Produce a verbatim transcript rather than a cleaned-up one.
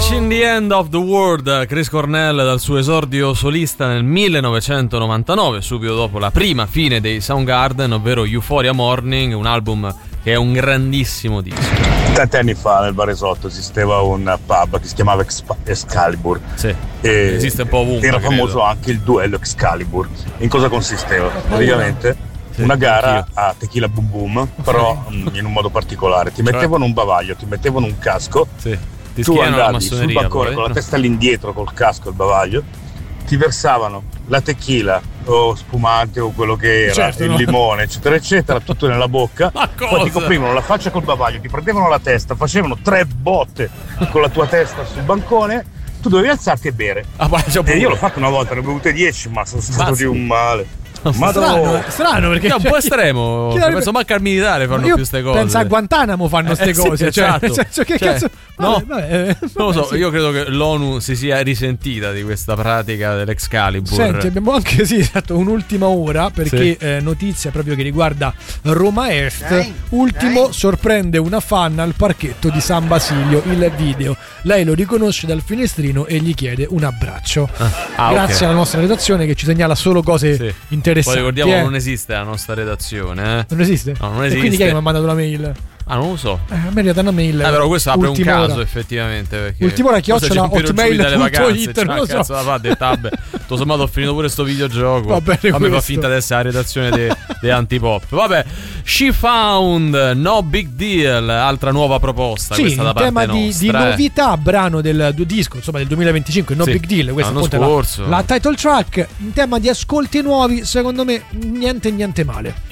Reaching the End of the World, Chris Cornell, dal suo esordio solista nel millenovecentonovantanove, subito dopo la prima fine dei Soundgarden, ovvero Euphoria Morning, un album che è un grandissimo disco. Tanti anni fa nel Baresotto esisteva un pub che si chiamava Excalibur. Sì, esiste un po' ovunque. Era famoso credo. Anche il duello Excalibur. In cosa consisteva? Praticamente sì, una gara anch'io. A tequila boom boom, però in un modo particolare. Ti mettevano un bavaglio, ti mettevano un casco, sì. Ti tu andavi sul bancone poi, con la no? testa all'indietro col casco e il bavaglio, ti versavano la tequila o spumante o quello che era, certo, il no? limone eccetera eccetera, tutto nella bocca. Poi ti coprivano la faccia col bavaglio, ti prendevano la testa, facevano tre botte con la tua testa sul bancone, tu dovevi alzarti e bere. Ah, e io l'ho fatto una volta, ne ho bevute dieci, ma sono stato di un male. Ma strano, strano perché è un cioè, po' estremo. Chi, chi penso manca al militare fanno io più ste cose. Pensa a Guantanamo fanno ste eh, cose, sì, cioè, esatto. nel senso che cioè, cazzo. No, vabbè, vabbè, non lo so, sì. io credo che l'ONU si sia risentita di questa pratica dell'Excalibur. Senti, abbiamo anche sì, esatto, un'ultima ora perché sì. eh, notizia proprio che riguarda Roma Est. Dai, Ultimo dai. sorprende una fan al parchetto di San Basilio. Il video. Lei lo riconosce dal finestrino e gli chiede un abbraccio. Ah, ah, Grazie okay. alla nostra redazione che ci segnala solo cose sì. interessanti. Poi ricordiamo eh. che non esiste la nostra redazione, eh? Non esiste? No, non E esiste. quindi chi è che mi ha mandato la mail? Ah, non lo so. Eh, a me è arrivata una mail. Eh, però questo apre un ultima caso ora. effettivamente, perché Ultima ora chiocciola hotmail punto it, non lo so. Cazzo da fa, detto, vabbè, tutto sommato ho finito pure sto videogioco. Va bene, a me fa questo. finta di essere la redazione dei de antipop. Vabbè, She Found, No Big Deal, altra nuova proposta. Sì, questa da in parte tema di, nostra, di eh. novità, brano del du- disco, insomma del duemilaventicinque, No Sì, Big Deal, questa l'anno appunto è scorso. la, la title track. In tema di ascolti nuovi, secondo me niente niente male.